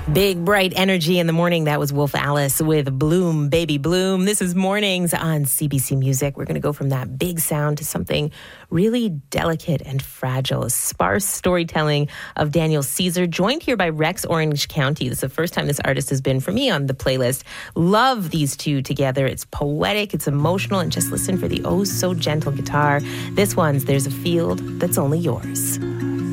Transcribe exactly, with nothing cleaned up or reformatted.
Big, bright energy in the morning. That was Wolf Alice with Bloom, Baby Bloom. This is Mornings on C B C Music. We're going to go from that big sound to something really delicate and fragile. Sparse storytelling of Daniel Caesar, joined here by Rex Orange County. This is the first time this artist has been for me on the playlist. Love these two together. It's poetic, it's emotional, and just listen for the oh so gentle guitar. This one's There's a Field That's Only Yours.